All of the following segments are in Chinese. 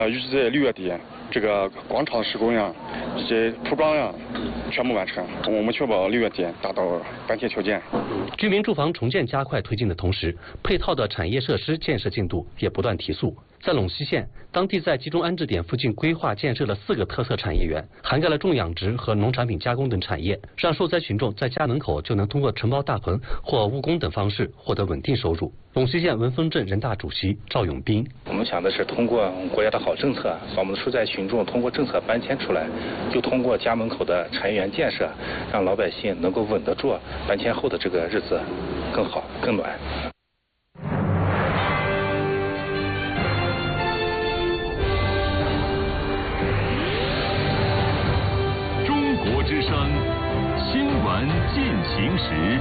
预计在6月底，这个广场施工呀，以及铺装呀，全部完成。我们确保6月底达到搬迁求建。 居民住房重建加快推进的同时，配套的产业设施建设进度也不断提速。在陇西县，当地在集中安置点附近规划建设了4个特色产业园，涵盖了种养殖和农产品加工等产业，让受灾群众在家门口就能通过承包大棚或务工等方式获得稳定收入。陇西县文峰镇人大主席赵永斌： 我们想的是通过国家的好政策，把我们的受灾群众通过政策搬迁出来，就通过家门口的产业园建设，让老百姓能够稳得住搬迁后的这个日子更好更暖。 中国之声新闻进行时。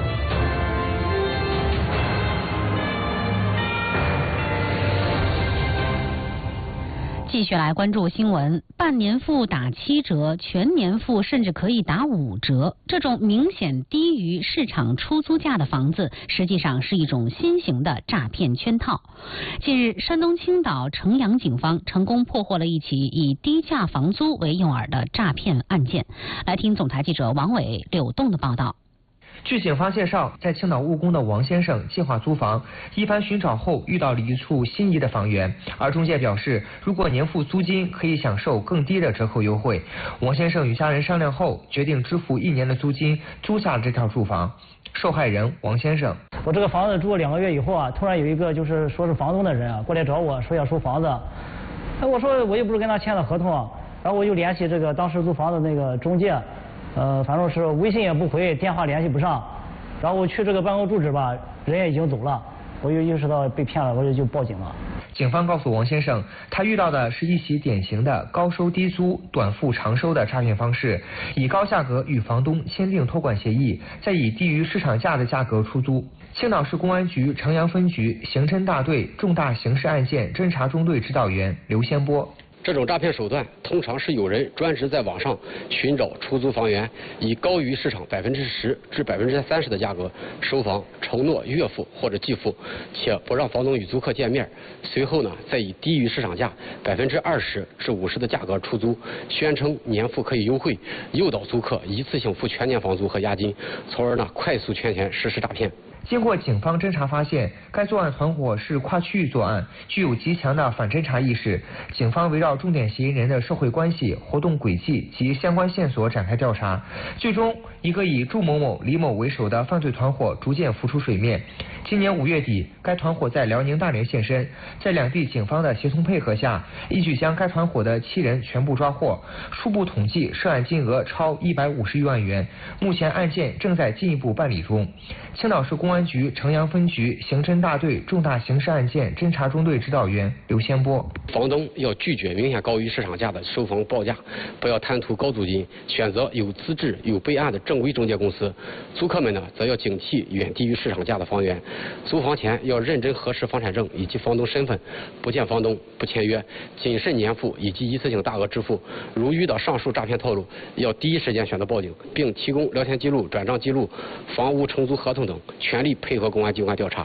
继续来关注新闻，半年付打7折，全年付甚至可以打5折。这种明显低于市场出租价的房子，实际上是一种新型的诈骗圈套。近日，山东青岛城阳警方成功破获了一起以低价房租为诱饵的诈骗案件。来听总台记者王伟、柳栋的报道。 据警方介绍，在青岛务工的王先生计划租房，一番寻找后遇到了一处心仪的房源，而中介表示，如果年付租金可以享受更低的折扣优惠。王先生与家人商量后，决定支付1年的租金，租下了这套住房。受害人王先生： 我这个房子住了2个月以后啊，突然有一个说是房东的人啊过来找我说要收房子，我说我又不是跟他签了合同，然后我就联系这个当时租房的那个中介。反正是微信也不回，电话联系不上，然后我去这个办公住址吧，人也已经走了，我就意识到被骗了，我就报警了。 警方告诉王先生，他遇到的是一起典型的高收低租、短付长收的诈骗方式，以高价格与房东签订托管协议，再以低于市场价的价格出租。青岛市公安局城阳分局刑侦大队重大刑事案件侦查中队指导员刘先波： 这种诈骗手段通常是有人专职在网上寻找出租房源，以高于市场10%至30%的价格收房，承诺月付或者季付，且不让房东与租客见面。随后呢，再以低于市场价20%至50%的价格出租，宣称年付可以优惠，诱导租客一次性付全年房租和押金，从而呢快速圈钱实施诈骗。 经过警方侦查发现，该作案团伙是跨区域作案，具有极强的反侦查意识。警方围绕重点嫌疑人的社会关系、活动轨迹及相关线索展开调查，最终一个以祝某某、李某为首的犯罪团伙逐渐浮出水面。今年5月底，该团伙在辽宁大连现身，在两地警方的协同配合下，一举将该团伙的7人全部抓获，初步统计涉案金额超151万元。目前案件正在进一步办理中。青岛市公安局城阳分局刑侦大队重大刑事案件侦查中队指导员刘先波： 房东要拒绝明显高于市场价的收房报价，不要贪图高租金，选择有资质、有备案的正规中介公司。租客们呢，则要警惕远低于市场价的房源。租房前要认真核实房产证以及房东身份，不见房东不签约，谨慎年付以及一次性大额支付。如遇到上述诈骗套路，要第一时间选择报警，并提供聊天记录、转账记录、房屋承租合同等，全力配合公安机关调查。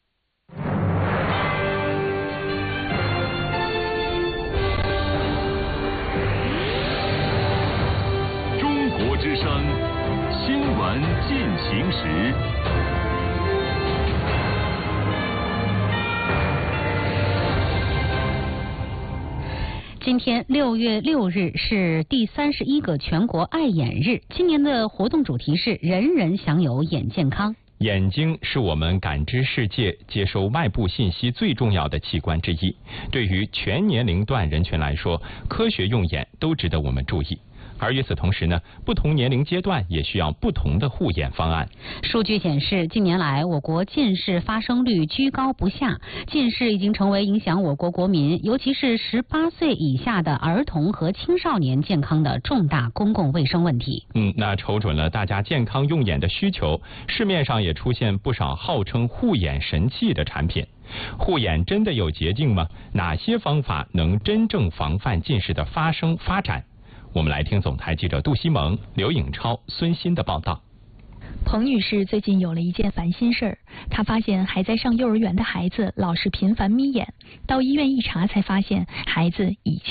中国之声新闻进行时。 今天6月6日是第31个全国爱眼日，今年的活动主题是人人享有眼健康。 眼睛是我们感知世界、接收外部信息最重要的器官之一。对于全年龄段人群来说，科学用眼都值得我们注意。而与此同时呢，不同年龄阶段也需要不同的护眼方案。 数据显示，近年来我国近视发生率居高不下，近视已经成为影响我国国民，尤其是18岁以下的儿童和青少年健康的重大公共卫生问题。 那瞅准了大家健康用眼的需求，市面上也出现不少号称护眼神器的产品。护眼真的有捷径吗？哪些方法能真正防范近视的发生发展？我们来听总台记者杜西蒙、刘颖超、孙鑫的报道。 彭女士最近有了一件烦心事儿，她发现还在上幼儿园的孩子老是频繁眯眼，到医院一查才发现孩子已经